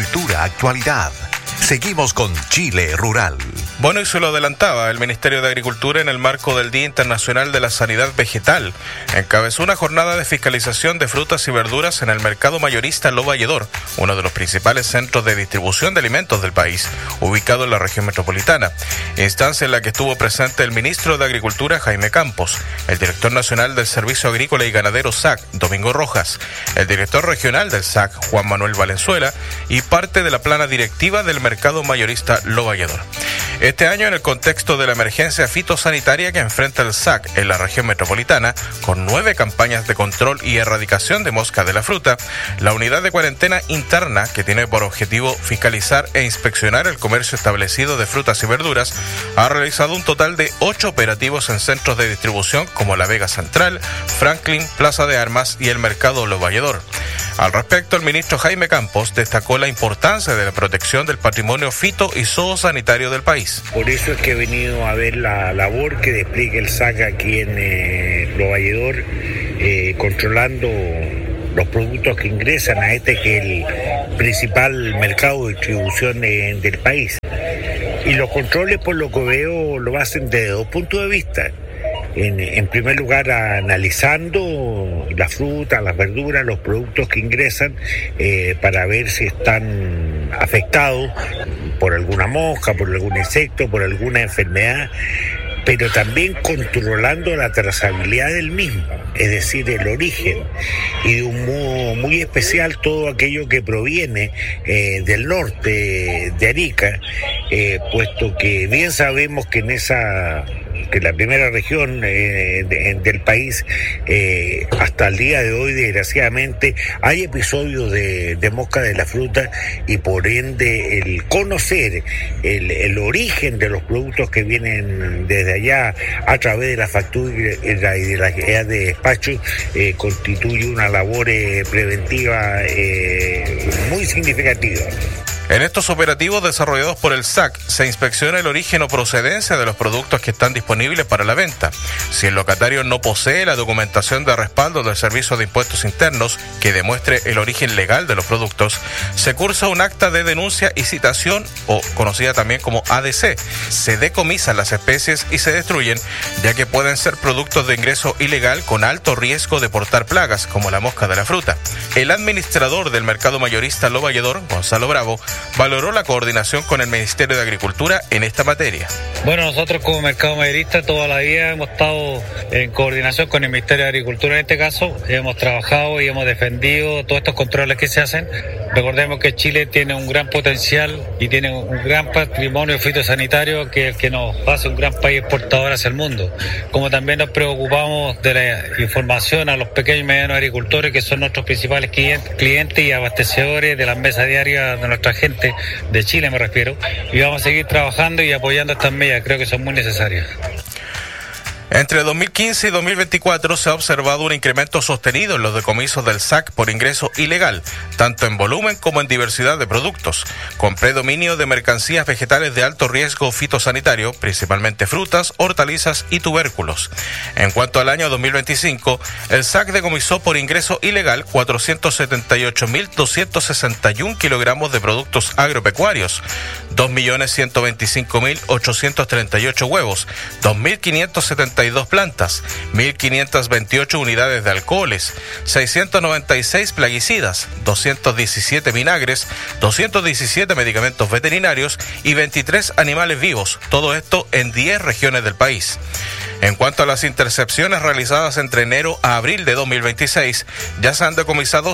Agricultura Actualidad. Seguimos con Chile Rural. Bueno, y se lo adelantaba el Ministerio de Agricultura en el marco del Día Internacional de la Sanidad Vegetal. Encabezó una jornada de fiscalización de frutas y verduras en el mercado mayorista Lo Valledor, uno de los principales centros de distribución de alimentos del país, ubicado en la región metropolitana. Instancia en la que estuvo presente el ministro de Agricultura, Jaime Campos, el director nacional del Servicio Agrícola y Ganadero SAC, Domingo Rojas, el director regional del SAC, Juan Manuel Valenzuela, y parte de la plana directiva del mercado mayorista Lo Valledor. Este año, en el contexto de la emergencia fitosanitaria que enfrenta el SAC en la región metropolitana, con 9 campañas de control y erradicación de mosca de la fruta, la unidad de cuarentena interna, que tiene por objetivo fiscalizar e inspeccionar el comercio establecido de frutas y verduras, ha realizado un total de 8 operativos en centros de distribución como La Vega Central, Franklin, Plaza de Armas y el mercado Lo Valledor. Al respecto, el ministro Jaime Campos destacó la importancia de la protección del patrimonio fito y zoosanitario del país. Por eso es que he venido a ver la labor que despliega el SAC aquí en Lo Valledor, controlando los productos que ingresan a este que es el principal mercado de distribución del país. Y los controles, por lo que veo, lo hacen desde 2 puntos de vista. En primer lugar, analizando la fruta, las verduras, los productos que ingresan para ver si están afectados por alguna mosca, por algún insecto, por alguna enfermedad, pero también controlando la trazabilidad del mismo, es decir, el origen, y de un modo muy especial todo aquello que proviene del norte de Arica, puesto que bien sabemos que que la primera región del país, hasta el día de hoy, desgraciadamente, hay episodios de mosca de la fruta, y por ende el conocer el origen de los productos que vienen desde allá a través de la factura y de la guía de despacho constituye una labor preventiva muy significativa. En estos operativos desarrollados por el SAC se inspecciona el origen o procedencia de los productos que están disponibles para la venta. Si el locatario no posee la documentación de respaldo del Servicio de Impuestos Internos que demuestre el origen legal de los productos, se cursa un acta de denuncia y citación, o conocida también como ADC. Se decomisan las especies y se destruyen, ya que pueden ser productos de ingreso ilegal con alto riesgo de portar plagas, como la mosca de la fruta. El administrador del mercado mayorista Lo Valledor, Gonzalo Bravo, valoró la coordinación con el Ministerio de Agricultura en esta materia. Bueno, nosotros como mercado mayorista toda la vida hemos estado en coordinación con el Ministerio de Agricultura. En este caso hemos trabajado y hemos defendido todos estos controles que se hacen. Recordemos que Chile tiene un gran potencial y tiene un gran patrimonio fitosanitario que es el que nos hace un gran país exportador hacia el mundo. Como también nos preocupamos de la información a los pequeños y medianos agricultores, que son nuestros principales clientes y abastecedores de las mesas diarias de nuestra gente, de Chile me refiero, y vamos a seguir trabajando y apoyando estas medidas, creo que son muy necesarias. Entre 2015 y 2024 se ha observado un incremento sostenido en los decomisos del SAC por ingreso ilegal, tanto en volumen como en diversidad de productos, con predominio de mercancías vegetales de alto riesgo fitosanitario, principalmente frutas, hortalizas y tubérculos. En cuanto al año 2025, el SAC decomisó por ingreso ilegal 478.261 kilogramos de productos agropecuarios, 2.125.838 huevos, 2.572 plantas, 1.528 unidades de alcoholes, 696 plaguicidas, 217 vinagres, 217 medicamentos veterinarios y 23 animales vivos, todo esto en 10 regiones del país. En cuanto a las intercepciones realizadas entre enero a abril de 2026, ya se han decomisado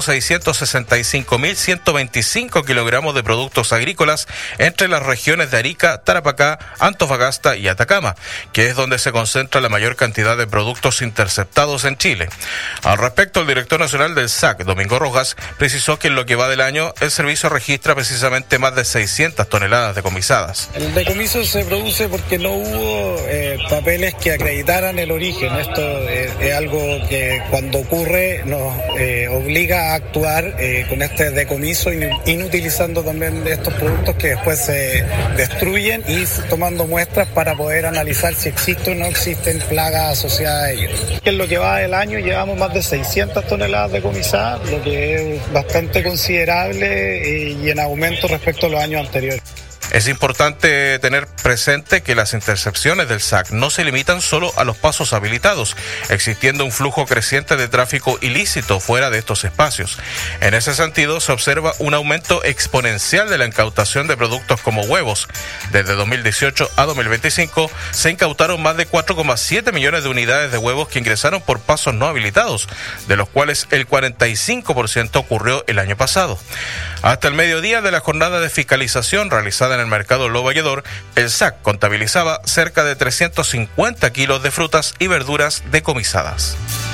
665.125 kilogramos de productos agrícolas entre las regiones de Arica, Tarapacá, Antofagasta y Atacama, que es donde se concentra la mayor cantidad de productos interceptados en Chile. Al respecto, el director nacional del SAC, Domingo Rojas, precisó que en lo que va del año, el servicio registra precisamente más de 600 toneladas decomisadas. El decomiso se produce porque no hubo papeles que acreditaran acreditaran el origen. Esto es algo que cuando ocurre nos obliga a actuar con este decomiso, inutilizando también estos productos que después se destruyen y tomando muestras para poder analizar si existen o no existen plagas asociadas a ellos. En lo que va del año llevamos más de 600 toneladas decomisadas, lo que es bastante considerable y en aumento respecto a los años anteriores. Es importante tener presente que las intercepciones del SAC no se limitan solo a los pasos habilitados, existiendo un flujo creciente de tráfico ilícito fuera de estos espacios. En ese sentido, se observa un aumento exponencial de la incautación de productos como huevos. Desde 2018 a 2025 se incautaron más de 4,7 millones de unidades de huevos que ingresaron por pasos no habilitados, de los cuales el 45% ocurrió el año pasado. Hasta el mediodía de la jornada de fiscalización realizada en el mercado Lo Valledor, el SAC contabilizaba cerca de 350 kilos de frutas y verduras decomisadas.